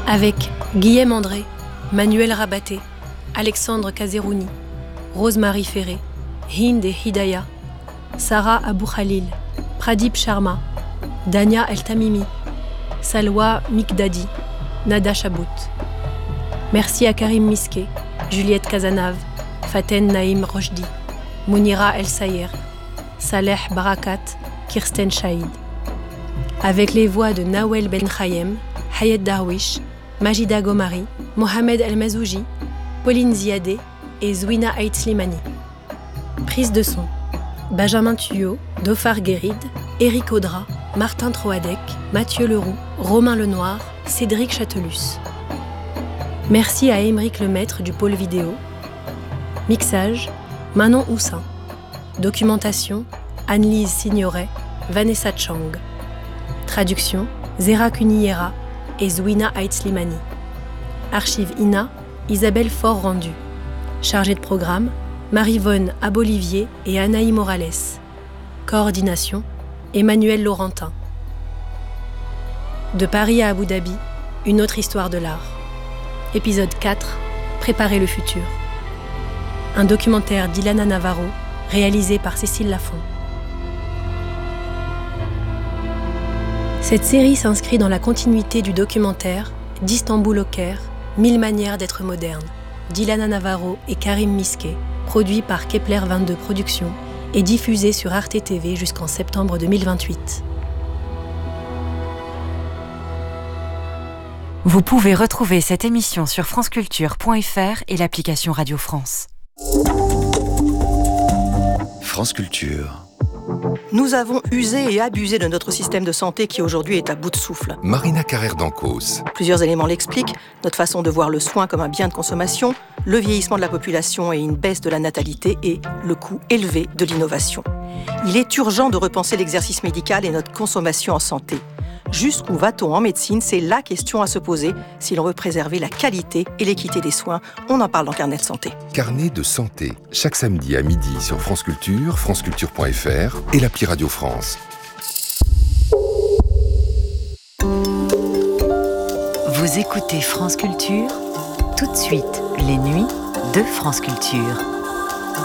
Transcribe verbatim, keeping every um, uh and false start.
Avec Guillaume André, Manuel Rabaté, Alexandre Kazerouni, Rose-Marie Ferré, Hind et Hidaya, Sarah Abou Khalil, Pradip Sharma, Dania El Tamimi, Salwa Mikdadi, Nada Chabout. Merci à Karim Miske, Juliette Cazenave, Faten Naïm Rochdi, Mounira El Sayer, Saleh Barakat, Kirsten Shahid. Avec les voix de Nawel Ben Khayem, Hayat Darwish, Majida Gomari, Mohamed El Mazouji, Pauline Ziadé et Zouina Haït Slimani. Prise de son: Benjamin Tuyau, Dofar Guéride, Éric Audra, Martin Troadec, Mathieu Leroux, Romain Lenoir, Cédric Chatelus. Merci à Émeric Lemaître du pôle vidéo. Mixage: Manon Houssin. Documentation: Anne-Lise Signoret, Vanessa Chang. Traduction: Zera Kuniera et Zouina Haït Slimani. Archive I N A: Isabelle Faure-Rendu. Chargée de programme: Marie-Vonne Abolivier et Anaï Morales. Coordination: Emmanuel Laurentin. De Paris à Abu Dhabi, une autre histoire de l'art. Épisode quatre, Préparer le futur. Un documentaire d'Ilana Navarro, réalisé par Cécile Lafont. Cette série s'inscrit dans la continuité du documentaire d'Istanbul au Caire, Mille manières d'être moderne, d'Ilana Navarro et Karim Miske, produit par Kepler vingt-deux Productions et diffusé sur Arte T V jusqu'en septembre deux mille vingt-huit. Vous pouvez retrouver cette émission sur franceculture point f r et l'application Radio France. France Culture. Nous avons usé et abusé de notre système de santé qui aujourd'hui est à bout de souffle. Marina Carrère d'Ancos. Plusieurs éléments l'expliquent. Notre façon de voir le soin comme un bien de consommation, le vieillissement de la population et une baisse de la natalité et le coût élevé de l'innovation. Il est urgent de repenser l'exercice médical et notre consommation en santé. Jusqu'où va-t-on en médecine? C'est la question à se poser si l'on veut préserver la qualité et l'équité des soins. On en parle dans Carnet de santé. Carnet de santé, chaque samedi à midi sur France Culture, franceculture point f r et l'appli Radio France. Vous écoutez France Culture, tout de suite les nuits de France Culture.